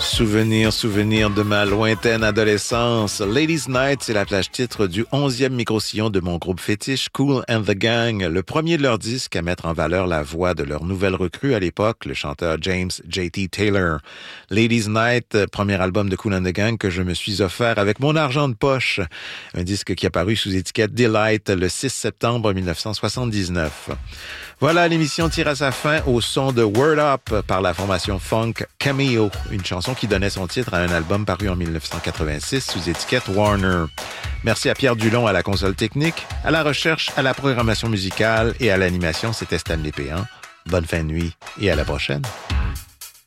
Souvenir de ma lointaine adolescence. Ladies Night, c'est la plage titre du 11e micro-sillon de mon groupe fétiche Kool and the Gang, le premier de leur disque à mettre en valeur la voix de leur nouvelle recrue à l'époque, le chanteur James J.T. Taylor. Ladies Night, premier album de Kool and the Gang que je me suis offert avec mon argent de poche. Un disque qui a paru sous étiquette Delight le 6 septembre 1979. Voilà, l'émission tire à sa fin au son de Word Up par la formation funk Cameo, une chanson qui donnait son titre à un album paru en 1986 sous étiquette Warner. Merci à Pierre Dulon à la console technique, à la recherche, à la programmation musicale et à l'animation, c'était Stanley Péan. Bonne fin de nuit et à la prochaine.